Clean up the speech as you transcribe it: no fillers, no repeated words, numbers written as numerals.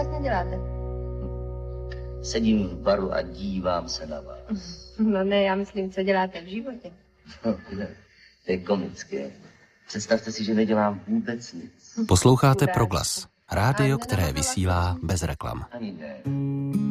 vlastně děláte? Sedím v baru a dívám se na vás. No ne, já myslím, co děláte v životě. To je komické. Představte si, že nedělám vůbec nic. Posloucháte Proglas, rádio, které vysílá bez reklam. Ani ne.